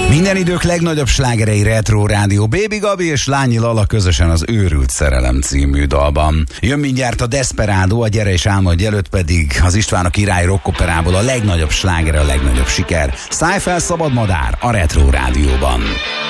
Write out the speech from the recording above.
Minden idők legnagyobb slágerei Retro Rádió. Baby Gabi és Lányi Lala közösen az Őrült Szerelem című dalban. Jön mindjárt a Desperado, a Gyere és álmodj előtt pedig az István a Király rockoperából a legnagyobb slágere, a legnagyobb siker. Szállj fel, szabad madár a Retro Rádióban.